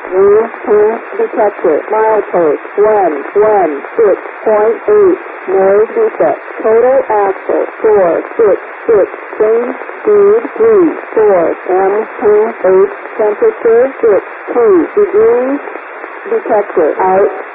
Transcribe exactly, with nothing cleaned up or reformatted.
View detector. Milepost one one six point eight. Noise defect. Total axle four six six. Change speed three four. M two eight. Temperature six two degrees. Detector out.